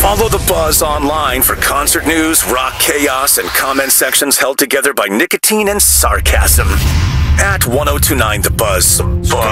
Follow The Buzz online for concert news, rock chaos, and comment sections held together by nicotine and sarcasm. At 1029 The Buzz.